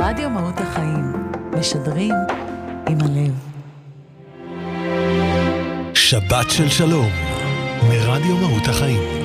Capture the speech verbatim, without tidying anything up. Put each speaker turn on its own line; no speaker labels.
רדיו מהות החיים, משדרים עם הלב.
שבת של שלום, מרדיו מהות החיים.